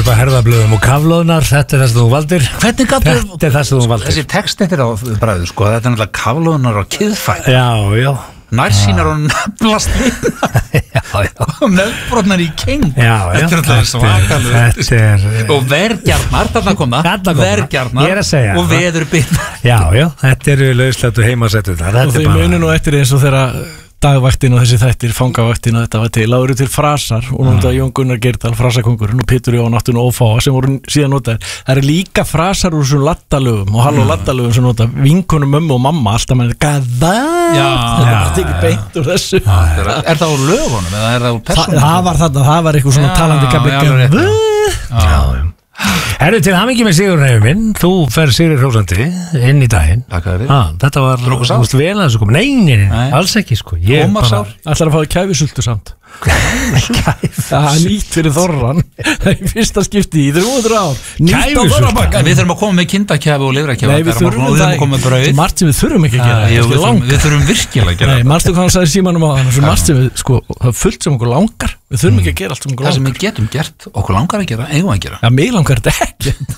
upp að herðablöðum og kaflóðnar. Þetta það sem þú valdir. Hvernig gattu Þetta það sem þú valdir. Þessi text þetta á bræðu, sko, þetta náttúrulega kaflóðunar og kiðfæð. Já. Nærsýnar og nafnlastlinnar. Og nefnbrotnar í keng. Já. Þetta er svakalega. Þetta Og vergjarnar, þarna koma. Vergjarnar. Ég er að segja. Og veðurbitnar. Já. Þetta eru lauslegt og heimasettur. Og þau munu nú eftir eins og þeirra dagvaktin og þessi þættir, fangavaktin og þetta var til, áður til frasar og nú Jón Gunnar Geirdal, frasakongurinn og Pétur Jón Náttun og Ófáa sem voru síðan notaðir. Það eru líka frasar úr þessum lattalögum og halló lattalögum sem nota vinkonum, mömmu og mamma alltaf með gaða. Það er ekki beint úr þessu. Er það úr lögunum eða er það úr persónum? Það var eitthvað svona talandi gabli. Já. Herru, til hamingi með Sigurinn minn. Þú fer Sigri hrósandi inn í daginn. Takk fyrir. Þetta var, þú veist vel að þessu kom. Nei, alls ekki sko. Ómarsár. Ætlar að fá kæfisultu samt. Það er nýtt fyrir Þorran. Það er fyrsta skipti í 300 ár. Nýtt á Þorrabakkan. Við þurfum að koma með kindakæfi og lifrakæfi. Nei, við þurfum að koma með brauð. Margt sem við þurfum ekki að gera. Við þurfum virkilega að gera. Nei, marstu hvað hann sagði símanum á þannig. Margt sem við, sko, það er fullt sem okkur langar. Við þurfum ekki að gera allt sem okkur langar. Það sem við getum gert, okkur langar að gera, eigum að gera. Já, mig langar þetta ekki.